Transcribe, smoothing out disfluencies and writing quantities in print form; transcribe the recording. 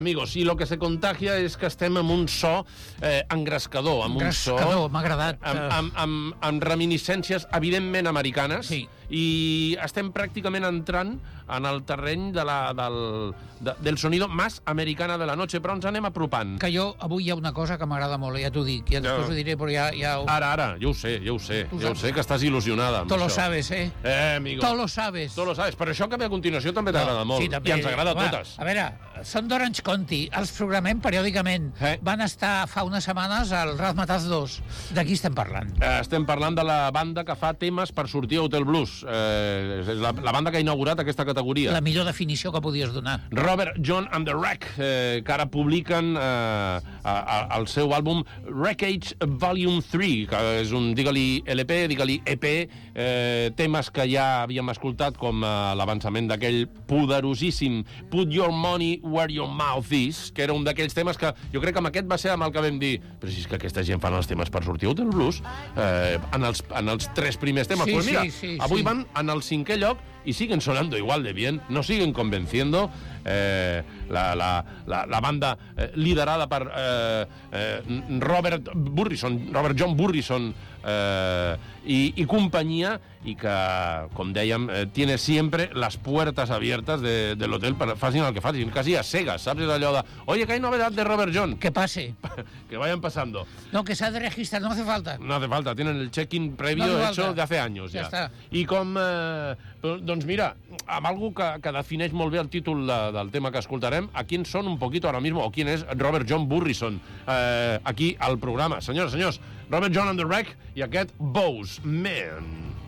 Amigos, i lo que se contagia és que estem amb un so engrescador, amb un so... M'ha agradat. Amb reminiscències, evidentment, americanes, Sí. i estem pràcticament entrant en el terreny del sonido más americana de la noche, però ens anem apropant. Que jo, avui hi ha una cosa que m'agrada molt, ja t'ho dic, ja després ho diré, però ja... Ara, jo ho sé, que estàs il·lusionada amb Tú lo això. sabes, Amigo. Tú lo sabes. Tu lo sabes. Per això que ve a continuació també t'agrada molt. Sí, també. I ens agrada a Home, totes. A veure, són d'Orange County, els programem periòdicament. Van estar fa unes setmanes al Razzmatazz 2. De qui estem parlant? Estem parlant de la banda que fa temes per sortir a Hotel Blues. És la banda que ha inaugurat aquesta categoria. La millor definició que podies donar. Robert John and the Wreck, que ara publiquen el seu àlbum Wreckage Volume 3, que és un, digue-li LP, digue-li EP, temes que ja havíem escoltat, com l'avançament d'aquell poderosíssim Put Your Money Where Your Mouth Is, que era un d'aquells temes que jo crec que amb aquest va ser amb el que vam dir, però si és que aquesta gent fan els temes per sortir a Hotel Blues, en els 3 primers temes. Sí, Pues mira, sí, avui van en el 5è lloc y siguen sonando igual de bien, nos siguen convenciendo. La banda liderada por Robert John Burrison y compañía, y que, com dèiem, tiene siempre las puertas abiertas del hotel para facin el que facin, casi a cegas, ¿sabes? Allò de, oye, que hay novedad de Robert John. Que pase. Que vayan pasando. No, que se ha de registrar, no hace falta. No hace falta, tienen el check-in previo hecho de hace años ja. Està. I com... doncs mira, amb algú que defineix molt bé el títol del tema que escoltarem, a quién son un poquito ahora mismo, o quién és Robert John Burrison, aquí al programa. Senyors, Robert John and the Wreck i aquest Bows Man.